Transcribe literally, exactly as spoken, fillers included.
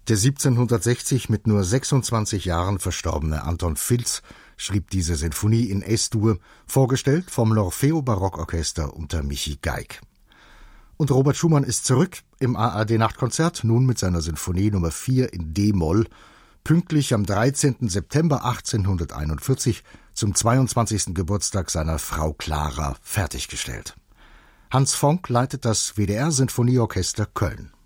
Der siebzehnhundertsechzig mit nur sechsundzwanzig Jahren verstorbene Anton Filz schrieb diese Sinfonie in Es-Dur, vorgestellt vom L'Orfeo Barockorchester unter Michi Geig. Und Robert Schumann ist zurück im A R D-Nachtkonzert, nun mit seiner Sinfonie Nummer vier in D-Moll, pünktlich am dreizehnten September achtzehnhunderteinundvierzig zum zweiundzwanzigsten Geburtstag seiner Frau Clara fertiggestellt. Hans Fonck leitet das W D R-Sinfonieorchester Köln.